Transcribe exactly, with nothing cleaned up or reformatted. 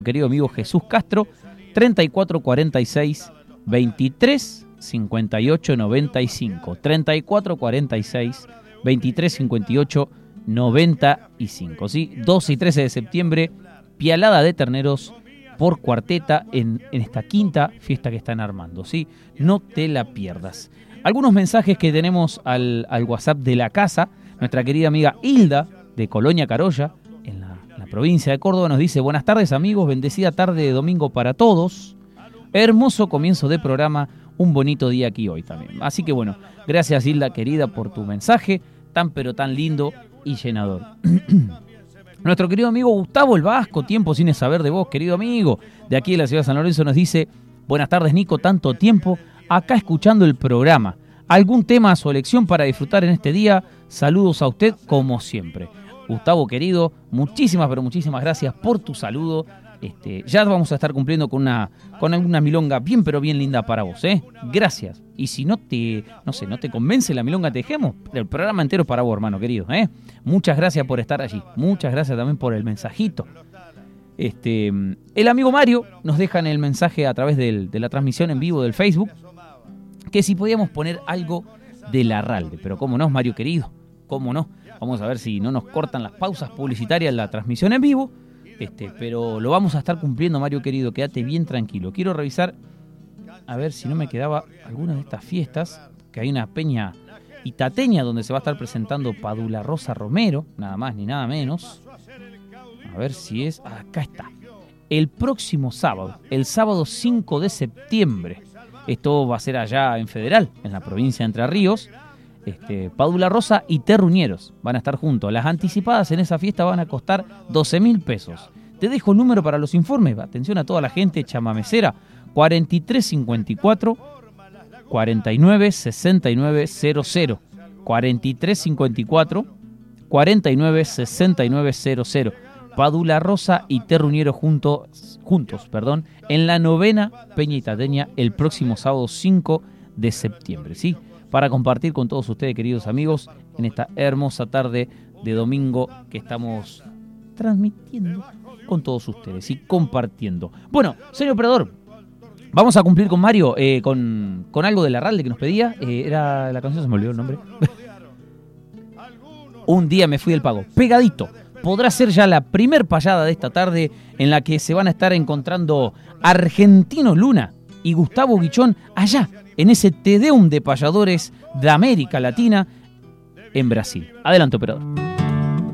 querido amigo Jesús Castro, treinta y cuatro cuarenta y seis, veintitrés cincuenta y ocho noventa y cinco. treinta y cuatro cuarenta y seis, veintitrés cincuenta y ocho noventa y cinco. ¿Sí? doce y trece de septiembre, Pialada de Terneros por cuarteta en, en esta quinta fiesta que están armando. ¿Sí? No te la pierdas. Algunos mensajes que tenemos al, al WhatsApp de la casa. Nuestra querida amiga Hilda, de Colonia Carolla, en la, la provincia de Córdoba, nos dice: buenas tardes amigos, bendecida tarde de domingo para todos. Hermoso comienzo de programa, un bonito día aquí hoy también. Así que bueno, gracias Hilda querida por tu mensaje, tan pero tan lindo y llenador. Nuestro querido amigo Gustavo el Vasco, tiempo sin saber de vos, querido amigo, de aquí de la ciudad de San Lorenzo, nos dice: buenas tardes Nico, tanto tiempo acá escuchando el programa. ¿Algún tema a su elección para disfrutar en este día? Saludos a usted como siempre. Gustavo querido, muchísimas pero muchísimas gracias por tu saludo. Este, ya vamos a estar cumpliendo con una con alguna milonga bien pero bien linda para vos, ¿eh? Gracias. Y si no te, no sé, no te convence la milonga, te dejemos el programa entero para vos, hermano querido, ¿eh? Muchas gracias por estar allí. Muchas gracias también por el mensajito. Este, el amigo Mario nos deja en el mensaje a través del, de la transmisión en vivo del Facebook que si podíamos poner algo de Larralde. Pero cómo no, Mario querido, cómo no. Vamos a ver si no nos cortan las pausas publicitarias en la transmisión en vivo. Este, pero lo vamos a estar cumpliendo, Mario querido, quédate bien tranquilo. Quiero revisar, a ver si no me quedaba alguna de estas fiestas, que hay una peña itateña donde se va a estar presentando Padula Rosa Romero, nada más ni nada menos. A ver si es, acá está. El próximo sábado, el sábado cinco de septiembre, esto va a ser allá en Federal, en la provincia de Entre Ríos. Este, Padula Rosa y Terruñeros van a estar juntos. Las anticipadas en esa fiesta van a costar doce mil pesos. Te dejo el número para los informes. Atención a toda la gente chamamecera. cuarenta y tres cincuenta y cuatro, cuarenta y nueve sesenta y nueve cero cero. cuarenta y tres cincuenta y cuatro, cuarenta y nueve sesenta y nueve cero cero. Padula Rosa y Terruñeros juntos, juntos, perdón, en la novena Peña Itateña el próximo sábado cinco de septiembre. ¿Sí? Para compartir con todos ustedes, queridos amigos, en esta hermosa tarde de domingo que estamos transmitiendo con todos ustedes y compartiendo. Bueno, señor operador, vamos a cumplir con Mario, eh, con, con algo de Larralde que nos pedía. Eh, era la canción, se me olvidó el nombre. Un día me fui del pago. Pegadito. Podrá ser ya la primer payada de esta tarde en la que se van a estar encontrando Argentino Luna y Gustavo Guichón allá, en ese Te Deum de payadores de América Latina en Brasil. Adelante, operador.